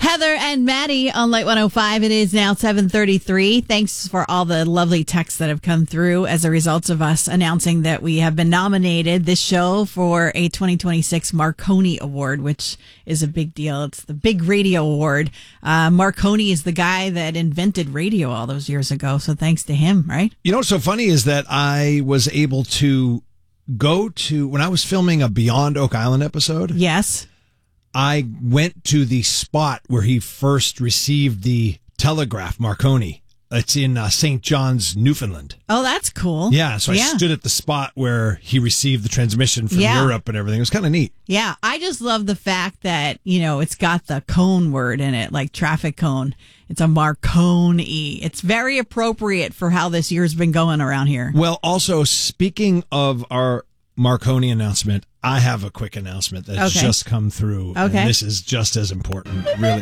Heather and Maddie on Light 105. It is now 7:33. Thanks for all the lovely texts that have come through as a result of us announcing that we have been nominated, this show, for a 2026 Marconi Award, which is a big deal. It's the big radio award. Marconi is the guy that invented radio all those years ago, so thanks to him, right? You know what's so funny is that I was able to go to, when I was filming a Beyond Oak Island episode. Yes. I went to the spot where he first received the telegraph, Marconi. It's in St. John's, Newfoundland. Oh, that's cool. Yeah, so I stood at the spot where he received the transmission from Europe and everything. It was kind of neat. Yeah, I just love the fact that, you know, it's got the cone word in it, like traffic cone. It's a Marconi. It's very appropriate for how this year's been going around here. Well, also, speaking of our Marconi announcement, I have a quick announcement that has just come through. Okay. And this is just as important, really.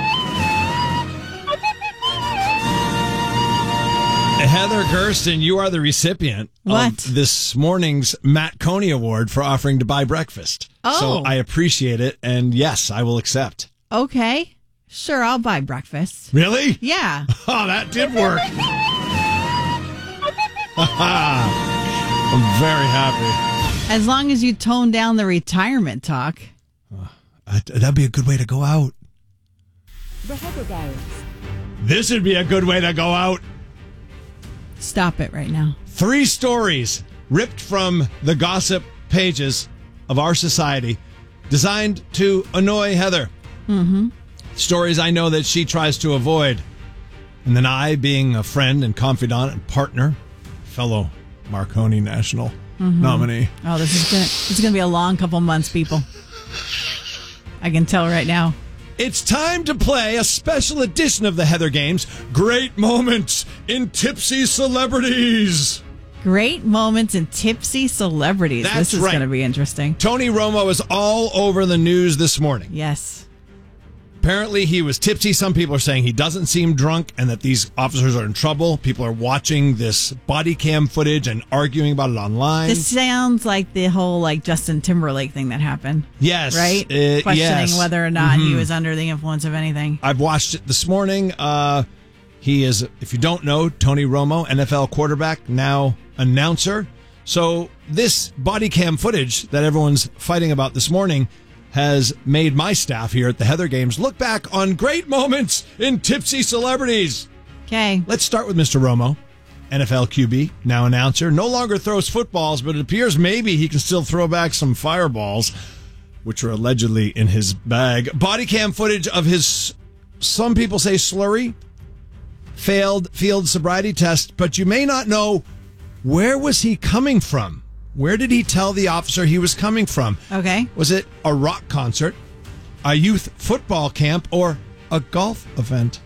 Heather Gersten, you are the recipient of this morning's Matt Coney Award for offering to buy breakfast. Oh. So I appreciate it, and yes, I will accept. Okay. Sure, I'll buy breakfast. Really? Yeah. Oh, that did work. I'm very happy. As long as you tone down the retirement talk. That'd be a good way to go out. The Heather Games. This would be a good way to go out. Stop it right now. 3 stories ripped from the gossip pages of our society, designed to annoy Heather. Mm-hmm. Stories I know that she tries to avoid. And then I, being a friend and confidant and partner, fellow Marconi National nominee. Oh, this is gonna be a long couple months, people. I can tell right now. It's time to play a special edition of the Heather Games, Great Moments in Tipsy Celebrities. Great moments in tipsy celebrities. That's this is right. going to be interesting. Tony Romo is all over the news this morning. Yes. Apparently he was tipsy. Some people are saying he doesn't seem drunk and that these officers are in trouble. People are watching this body cam footage and arguing about it online. This sounds like the whole Justin Timberlake thing that happened. Yes. Right? Questioning whether or not he was under the influence of anything. I've watched it this morning. He is, if you don't know, Tony Romo, NFL quarterback, now announcer. So this body cam footage that everyone's fighting about this morning has made my staff here at the Heather Games look back on great moments in tipsy celebrities. Okay. Let's start with Mr. Romo, NFL QB, now announcer. No longer throws footballs, but it appears maybe he can still throw back some fireballs, which are allegedly in his bag. Body cam footage of his, some people say slurry, failed field sobriety test, but you may not know, where was he coming from? Where did he tell the officer he was coming from? Okay. Was it a rock concert, a youth football camp, or a golf event?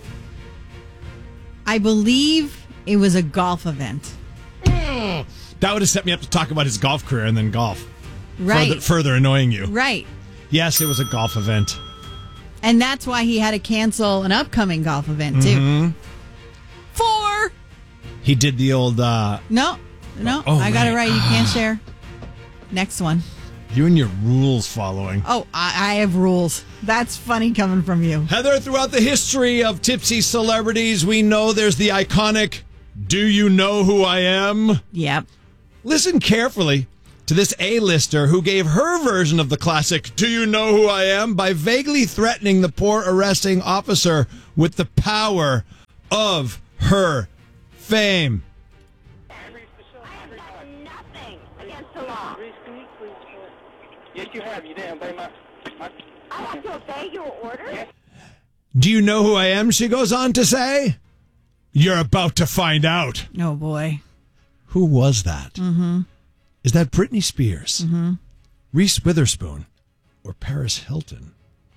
I believe it was a golf event. That would have set me up to talk about his golf career and then golf. Right. Further annoying you. Right. Yes, it was a golf event. And that's why he had to cancel an upcoming golf event, too. Mm-hmm. 4. He did the old... No, I got it right. You can't share. Next one. You and your rules following. Oh, I have rules. That's funny coming from you. Heather, throughout the history of tipsy celebrities, we know there's the iconic, "Do you know who I am?" Yep. Listen carefully to this A-lister who gave her version of the classic, "Do you know who I am?" by vaguely threatening the poor arresting officer with the power of her fame. Nothing against the law. Yes, you have. You didn't obey my... I have to obey your orders? Yes. Do you know who I am, she goes on to say? You're about to find out. Oh, boy. Who was that? Mm-hmm. Is that Britney Spears, Mm-hmm. Reese Witherspoon, or Paris Hilton?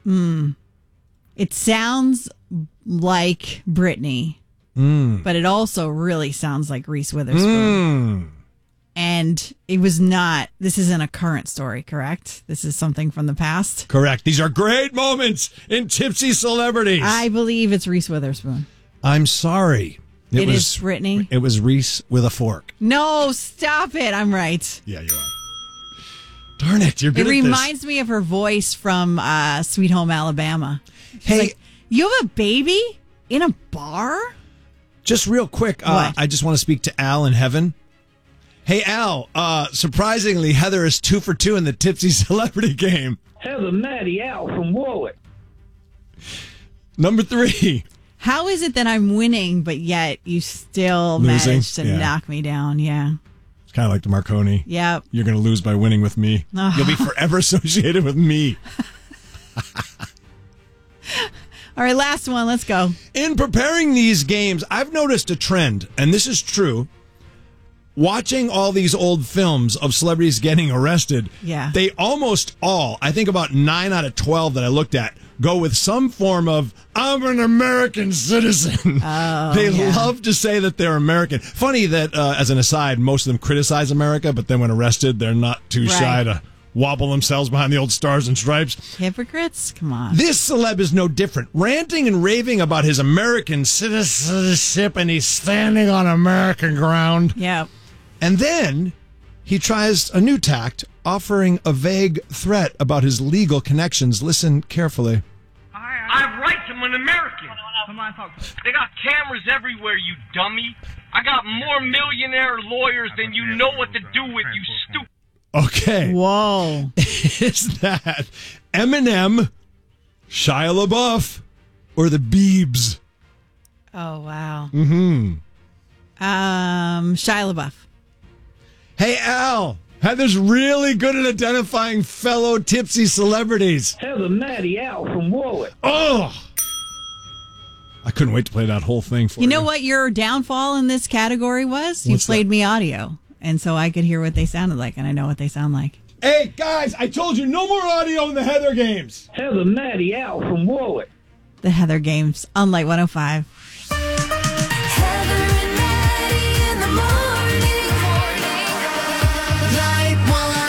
It sounds like Britney, but it also really sounds like Reese Witherspoon. And it was not, this isn't a current story, correct? This is something from the past? Correct. These are great moments in tipsy celebrities. I believe it's Reese Witherspoon. I'm sorry. It is Britney? It was Reese with a fork. No, stop it. I'm right. Yeah, you are. Darn it, you're good It at this. reminds me of her voice from Sweet Home Alabama. Hey, like, you have a baby in a bar? just real quick, What? I just want to speak to Al in heaven. Hey, Al, surprisingly, Heather is 2 for 2 in the Tipsy Celebrity Game. Heather Maddie out from Warwick. Number 3. How is it that I'm winning, but yet you still Losing? managed to Yeah. knock me down? Yeah. It's kind of like the Marconi. Yep. You're going to lose by winning with me. Oh. You'll be forever associated with me. All right, last one. Let's go. In preparing these games, I've noticed a trend, and this is true. Watching all these old films of celebrities getting arrested, Yeah. they almost all, I think about 9 out of 12 that I looked at, go with some form of, I'm an American citizen. They yeah. love to say that they're American. Funny that, as an aside, most of them criticize America, but then when arrested, they're not too shy Right. to wobble themselves behind the old stars and stripes. Hypocrites? Come on. This celeb is no different, ranting and raving about his American citizenship, and he's standing on American ground. Yeah. And then he tries a new tact, offering a vague threat about his legal connections. Listen carefully. I have rights. I'm an American. They got cameras everywhere, you dummy. I got more millionaire lawyers than you know what to do with, you stupid. Okay. Whoa. Is that Eminem, Shia LaBeouf, or the Biebs? Oh, wow. Mm-hmm. Shia LaBeouf. Hey, Al. Heather's really good at identifying fellow tipsy celebrities. Heather Maddie out from Warwick. Oh! I couldn't wait to play that whole thing for you. You know what your downfall in this category was? You What's played that? me audio, and so I could hear what they sounded like, and I know what they sound like. Hey, guys, I told you no more audio in the Heather games. Heather Maddie out from Warwick. The Heather Games on Light 105. Heather and Maddie in the morning. Light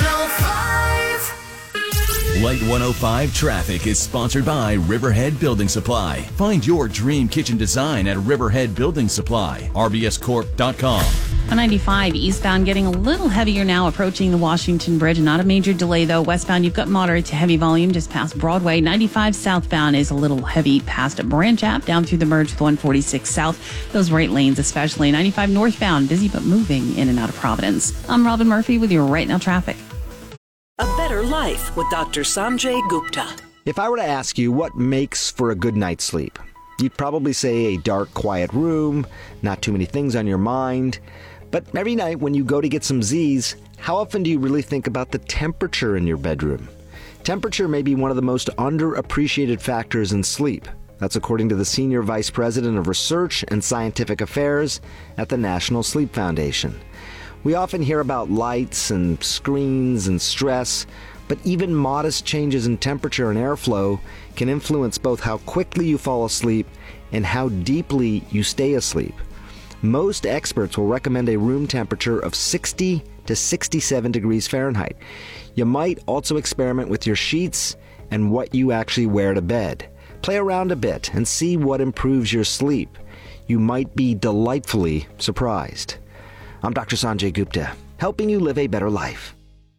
105. Light 105 traffic is sponsored by Riverhead Building Supply. Find your dream kitchen design at Riverhead Building Supply. RBScorp.com. 195 eastbound getting a little heavier now approaching the Washington Bridge. Not a major delay though. Westbound you've got moderate to heavy volume just past Broadway. 95 southbound is a little heavy past Branch Ave down through the merge with 146 south. Those right lanes especially. 95 northbound busy but moving in and out of Providence. I'm Robin Murphy with your Right Now traffic. A Better Life with Dr. Sanjay Gupta. If I were to ask you what makes for a good night's sleep, you'd probably say a dark, quiet room, not too many things on your mind. But every night when you go to get some Z's, how often do you really think about the temperature in your bedroom? Temperature may be one of the most underappreciated factors in sleep. That's according to the Senior Vice President of Research and Scientific Affairs at the National Sleep Foundation. We often hear about lights and screens and stress, but even modest changes in temperature and airflow can influence both how quickly you fall asleep and how deeply you stay asleep. Most experts will recommend a room temperature of 60 to 67 degrees Fahrenheit. You might also experiment with your sheets and what you actually wear to bed. Play around a bit and see what improves your sleep. You might be delightfully surprised. I'm Dr. Sanjay Gupta, helping you live a better life.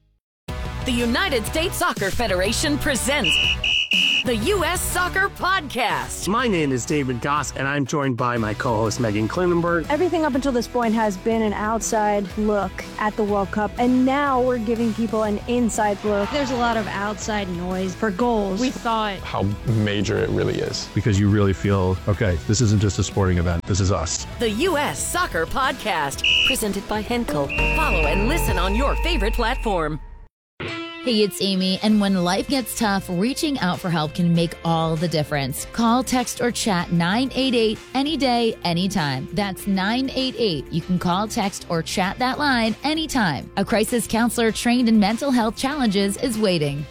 The United States Soccer Federation presents the U.S. Soccer Podcast. My name is David Goss, and I'm joined by my co-host Megan Klinenberg. Everything up until this point has been an outside look at the World Cup, and now we're giving people an inside look. There's a lot of outside noise for goals. We thought how major it really is. Because you really feel, okay, this isn't just a sporting event, this is us. The U.S. Soccer Podcast, presented by Henkel. Follow and listen on your favorite platform. Hey, it's Amy, and when life gets tough, reaching out for help can make all the difference. Call, text, or chat 988 any day, anytime. That's 988. You can call, text, or chat that line anytime. A crisis counselor trained in mental health challenges is waiting.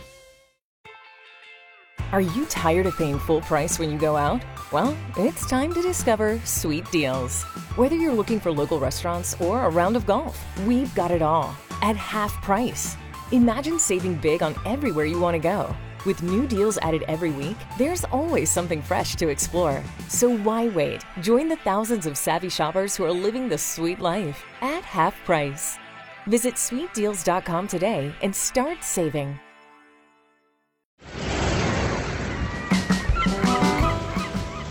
Are you tired of paying full price when you go out? Well, it's time to discover Sweet Deals. Whether you're looking for local restaurants or a round of golf, we've got it all at half price. Imagine saving big on everywhere you want to go. With new deals added every week, there's always something fresh to explore. So why wait? Join the thousands of savvy shoppers who are living the sweet life at half price. Visit sweetdeals.com today and start saving.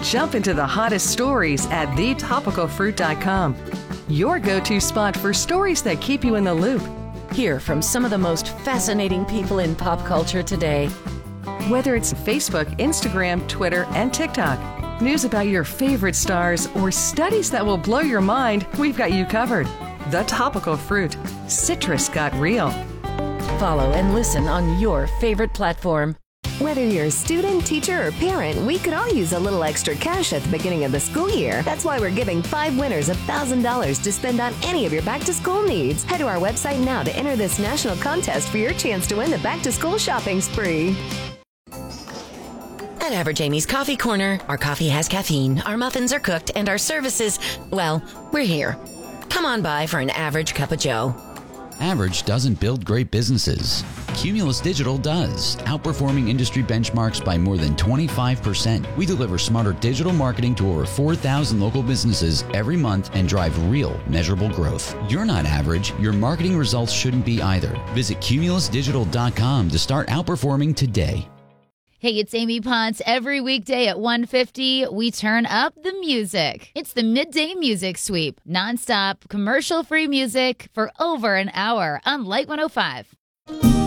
Jump into the hottest stories at thetopicalfruit.com. Your go-to spot for stories that keep you in the loop. Hear from some of the most fascinating people in pop culture today. Whether it's Facebook, Instagram, Twitter, and TikTok, news about your favorite stars, or studies that will blow your mind, we've got you covered. The Topical Fruit. Citrus got real. Follow and listen on your favorite platform. Whether you're a student, teacher, or parent, we could all use a little extra cash at the beginning of the school year. That's why we're giving 5 winners $1,000 to spend on any of your back-to-school needs. Head to our website now to enter this national contest for your chance to win the back-to-school shopping spree. At Average Amy's Coffee Corner, our coffee has caffeine, our muffins are cooked, and our services, well, we're here. Come on by for an average cup of joe. Average doesn't build great businesses. Cumulus Digital does, outperforming industry benchmarks by more than 25%. We deliver smarter digital marketing to over 4,000 local businesses every month and drive real, measurable growth. You're not average. Your marketing results shouldn't be either. Visit cumulusdigital.com to start outperforming today. Hey, it's Amy Potts. Every weekday at 1:50, we turn up the music. It's the Midday Music Sweep. Nonstop, commercial-free music for over an hour on Light 105.